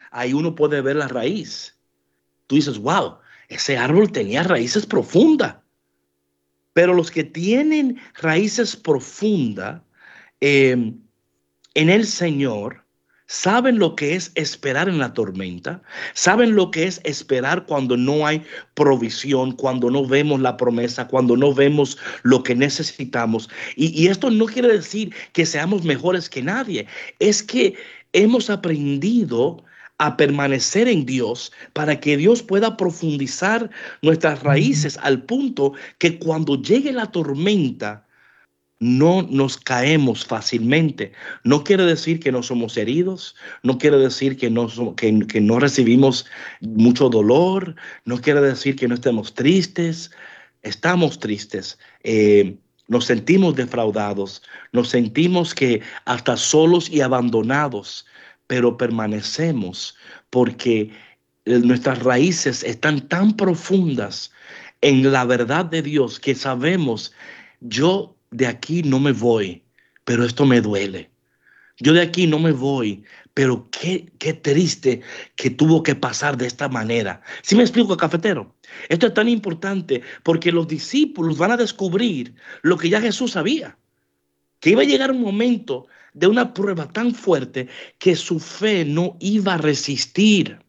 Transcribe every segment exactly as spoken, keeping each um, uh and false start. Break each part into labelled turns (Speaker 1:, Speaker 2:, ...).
Speaker 1: ahí uno puede ver la raíz. Tú dices, wow, ese árbol tenía raíces profundas. Pero los que tienen raíces profundas eh, en el Señor, saben lo que es esperar en la tormenta, saben lo que es esperar cuando no hay provisión, cuando no vemos la promesa, cuando no vemos lo que necesitamos. Y, y esto no quiere decir que seamos mejores que nadie, es que hemos aprendido a permanecer en Dios para que Dios pueda profundizar nuestras raíces al punto que cuando llegue la tormenta, no nos caemos fácilmente. No quiere decir que no somos heridos, no quiere decir que no, som- que, que no recibimos mucho dolor, no quiere decir que no estemos tristes. Estamos tristes, eh, nos sentimos defraudados, nos sentimos que hasta solos y abandonados, pero permanecemos porque eh, nuestras raíces están tan profundas en la verdad de Dios que sabemos, yo de aquí no me voy, pero esto me duele. Yo de aquí no me voy, pero qué, qué triste que tuvo que pasar de esta manera. ¿Sí me explico, cafetero? Esto es tan importante porque los discípulos van a descubrir lo que ya Jesús sabía, que iba a llegar un momento de una prueba tan fuerte que su fe no iba a resistir.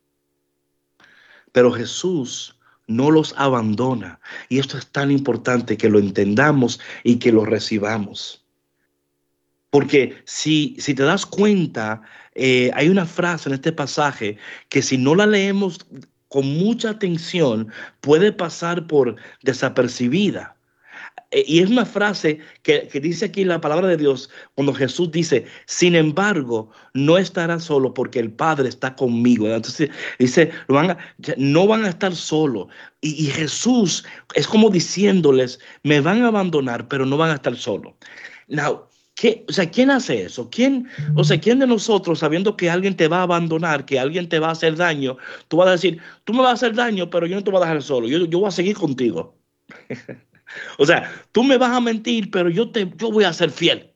Speaker 1: Pero Jesús no los abandona. Y esto es tan importante que lo entendamos y que lo recibamos. Porque si, si te das cuenta, eh, hay una frase en este pasaje que si no la leemos con mucha atención, puede pasar por desapercibida. Eh, Y es una frase que, que dice aquí la palabra de Dios cuando Jesús dice, sin embargo, no estará solo porque el Padre está conmigo. Entonces dice, no van a, no van a estar solos. Y, y Jesús es como diciéndoles, me van a abandonar, pero no van a estar solos. Now, ¿qué, o sea, ¿quién hace eso? ¿Quién, o sea, ¿quién de nosotros, sabiendo que alguien te va a abandonar, que alguien te va a hacer daño, tú vas a decir, tú me vas a hacer daño, pero yo no te voy a dejar solo, yo, yo voy a seguir contigo? O sea, tú me vas a mentir, pero yo te, yo voy a ser fiel.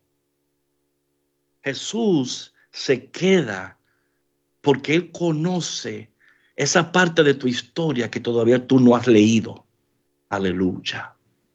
Speaker 1: Jesús se queda porque Él conoce esa parte de tu historia que todavía tú no has leído. Aleluya.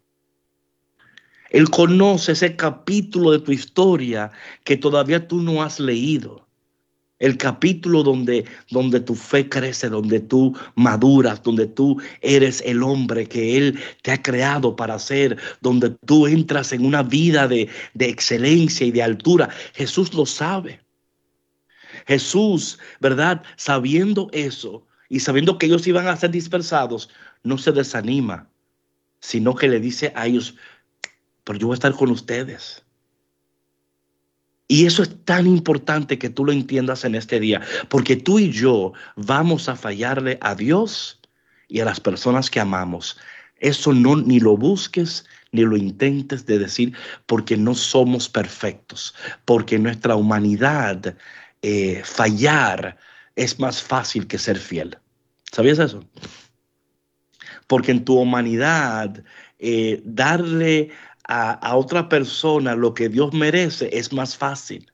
Speaker 1: Él conoce ese capítulo de tu historia que todavía tú no has leído. El capítulo donde, donde tu fe crece, donde tú maduras, donde tú eres el hombre que Él te ha creado para ser, donde tú entras en una vida de, de excelencia y de altura. Jesús lo sabe. Jesús, ¿verdad? Sabiendo eso y sabiendo que ellos iban a ser dispersados, no se desanima, sino que le dice a ellos, pero yo voy a estar con ustedes. Y eso es tan importante que tú lo entiendas en este día, porque tú y yo vamos a fallarle a Dios y a las personas que amamos. Eso no, ni lo busques, ni lo intentes de decir, porque no somos perfectos, porque nuestra humanidad, eh, fallar es más fácil que ser fiel. ¿Sabías eso? Porque en tu humanidad, eh, darle a, a otra persona lo que Dios merece es más fácil.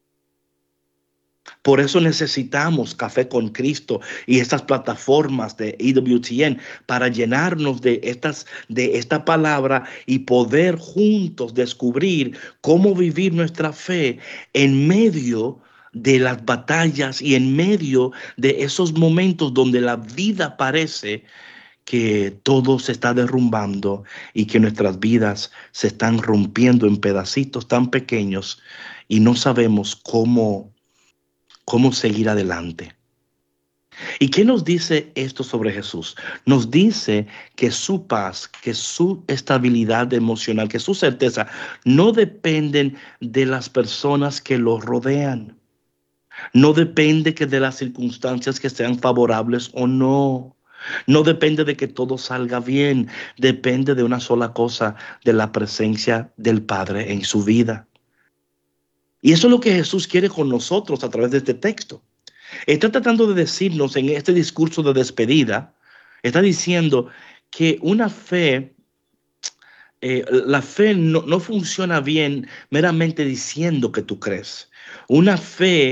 Speaker 1: Por eso necesitamos Café con Cristo y estas plataformas de E W T N para llenarnos de, estas, de esta palabra y poder juntos descubrir cómo vivir nuestra fe en medio de las batallas y en medio de esos momentos donde la vida parece que todo se está derrumbando y que nuestras vidas se están rompiendo en pedacitos tan pequeños y no sabemos cómo cómo seguir adelante. ¿Y qué nos dice esto sobre Jesús? Nos dice que su paz, que su estabilidad emocional, que su certeza no dependen de las personas que lo rodean. No depende que de las circunstancias que sean favorables o no. No depende de que todo salga bien. Depende de una sola cosa, de la presencia del Padre en su vida. Y eso es lo que Jesús quiere con nosotros a través de este texto. Está tratando de decirnos en este discurso de despedida, está diciendo que una fe, eh, la fe no, no funciona bien meramente diciendo que tú crees. Una fe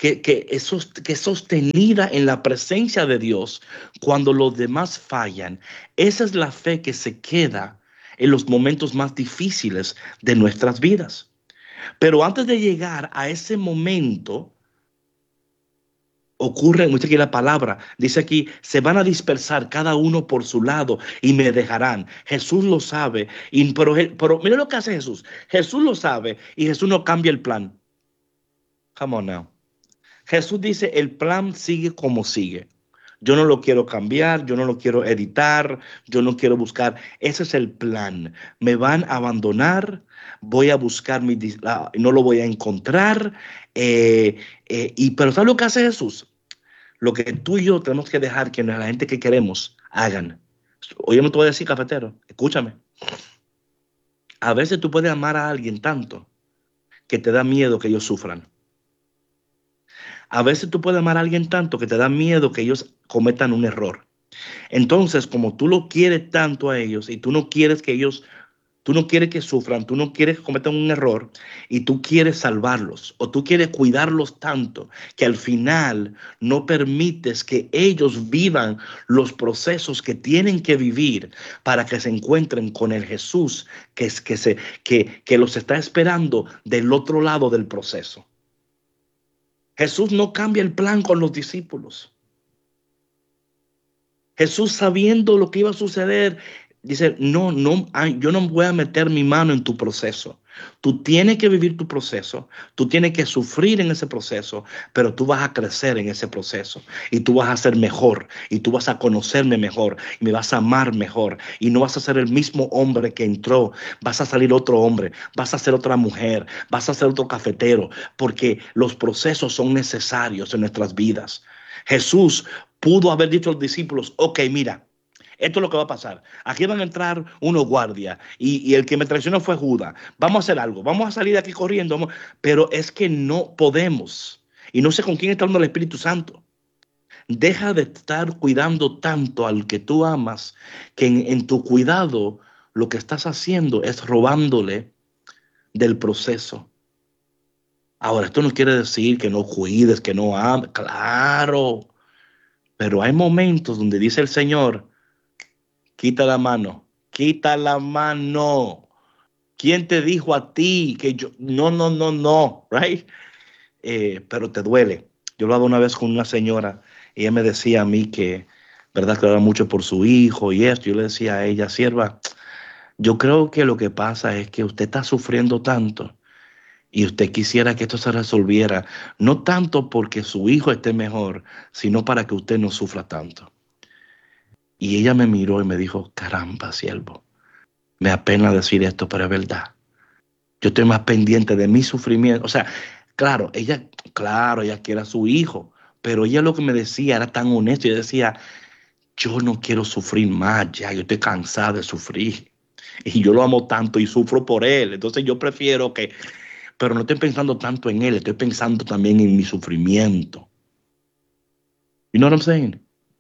Speaker 1: que, que, es, que es sostenida en la presencia de Dios cuando los demás fallan. Esa es la fe que se queda en los momentos más difíciles de nuestras vidas. Pero antes de llegar a ese momento, ocurre, mucho aquí la palabra, dice aquí, se van a dispersar cada uno por su lado y me dejarán. Jesús lo sabe, y, pero, pero mira lo que hace Jesús. Jesús lo sabe y Jesús no cambia el plan. Come on now. Jesús dice, el plan sigue como sigue. Yo no lo quiero cambiar, yo no lo quiero editar, yo no quiero buscar. Ese es el plan. Me van a abandonar, voy a buscar, mi, no lo voy a encontrar. Eh, eh, y, pero ¿sabes lo que hace Jesús? Lo que tú y yo tenemos que dejar que la gente que queremos hagan. Oye, me te voy a decir, cafetero, escúchame. A veces tú puedes amar a alguien tanto que te da miedo que ellos sufran. A veces tú puedes amar a alguien tanto que te da miedo que ellos cometan un error. Entonces, como tú lo quieres tanto a ellos y tú no quieres que ellos, tú no quieres que sufran, tú no quieres que cometan un error y tú quieres salvarlos o tú quieres cuidarlos tanto que al final no permites que ellos vivan los procesos que tienen que vivir para que se encuentren con el Jesús que, es, que, se, que, que los está esperando del otro lado del proceso. Jesús no cambia el plan con los discípulos. Jesús, sabiendo lo que iba a suceder, dice, no, no, yo no voy a meter mi mano en tu proceso. Tú tienes que vivir tu proceso, tú tienes que sufrir en ese proceso, pero tú vas a crecer en ese proceso y tú vas a ser mejor y tú vas a conocerme mejor y me vas a amar mejor y no vas a ser el mismo hombre que entró, vas a salir otro hombre, vas a ser otra mujer, vas a ser otro cafetero, porque los procesos son necesarios en nuestras vidas. Jesús pudo haber dicho a los discípulos, ok, mira, esto es lo que va a pasar. Aquí van a entrar unos guardias y, y el que me traicionó fue Judas. Vamos a hacer algo. Vamos a salir de aquí corriendo. Vamos. Pero es que no podemos. Y no sé con quién está hablando el Espíritu Santo. Deja de estar cuidando tanto al que tú amas, que en, en tu cuidado lo que estás haciendo es robándole del proceso. Ahora, esto no quiere decir que no cuides, que no ames. Claro. Pero hay momentos donde dice el Señor, quita la mano, quita la mano. ¿Quién te dijo a ti que yo? No, no, no, no, right? Eh, pero te duele. Yo lo hablaba una vez con una señora y ella me decía a mí que, verdad, que era mucho por su hijo y esto. Yo le decía a ella, sierva, yo creo que lo que pasa es que usted está sufriendo tanto y usted quisiera que esto se resolviera, no tanto porque su hijo esté mejor, sino para que usted no sufra tanto. Y ella me miró y me dijo, caramba, siervo, me apena decir esto, pero es verdad. Yo estoy más pendiente de mi sufrimiento. O sea, claro, ella, claro, ella quiere a su hijo, pero ella lo que me decía era tan honesto. Ella decía, yo no quiero sufrir más ya, yo estoy cansada de sufrir. Y yo lo amo tanto y sufro por él. Entonces yo prefiero que, pero no estoy pensando tanto en él, estoy pensando también en mi sufrimiento. You know what I'm saying?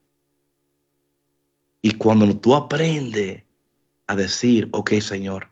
Speaker 1: Y cuando tú aprendes a decir, ok, Señor,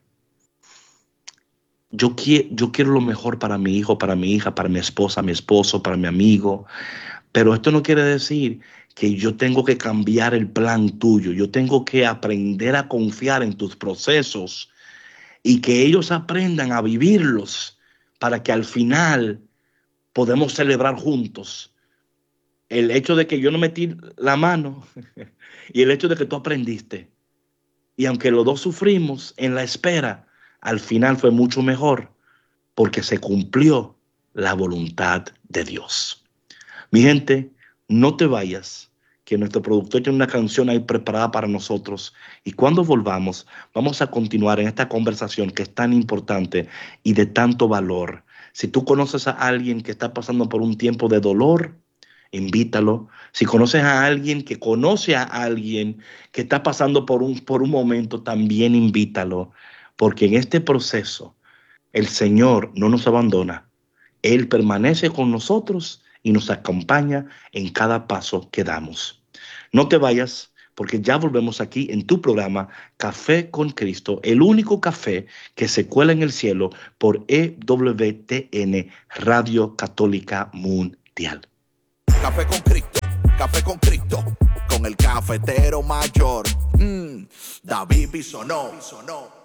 Speaker 1: yo, quiero, yo quiero lo mejor para mi hijo, para mi hija, para mi esposa, mi esposo, para mi amigo, pero esto no quiere decir que yo tengo que cambiar el plan tuyo. Yo tengo que aprender a confiar en tus procesos y que ellos aprendan a vivirlos para que al final podamos celebrar juntos el hecho de que yo no metí la mano y el hecho de que tú aprendiste. Y aunque los dos sufrimos en la espera, al final fue mucho mejor porque se cumplió la voluntad de Dios. Mi gente, no te vayas, que nuestro productor tiene una canción ahí preparada para nosotros. Y cuando volvamos, vamos a continuar en esta conversación que es tan importante y de tanto valor. Si tú conoces a alguien que está pasando por un tiempo de dolor, invítalo. Si conoces a alguien que conoce a alguien que está pasando por un, por un momento, también invítalo. Porque en este proceso, el Señor no nos abandona. Él permanece con nosotros y nos acompaña en cada paso que damos. No te vayas, porque ya volvemos aquí en tu programa Café con Cristo, el único café que se cuela en el cielo por E W T N Radio Católica Mundial. mundial.
Speaker 2: Café con Cristo, café con Cristo, con el cafetero mayor, mm, David Bisonó.